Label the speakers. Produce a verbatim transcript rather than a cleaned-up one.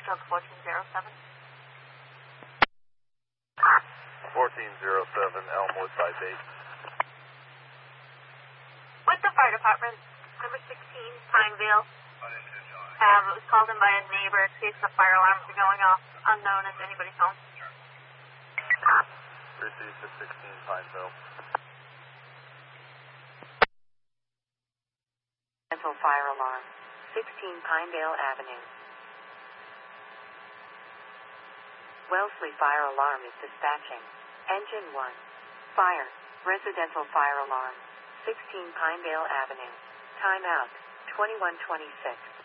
Speaker 1: stroke fourteen zero seven.
Speaker 2: fourteen zero seven, Elmwood by base.
Speaker 1: With the fire department, number sixteen, Pineville. Um, it was called in by a neighbor in case the fire alarms are going off, unknown at anybody's home.
Speaker 2: Received to sixteen, Pineville.
Speaker 3: Rental fire alarm, sixteen Pinevale Avenue. Wellesley fire alarm is dispatching. Engine one. Fire, residential fire alarm, sixteen Pinevale Avenue. Time out, twenty-one twenty-six.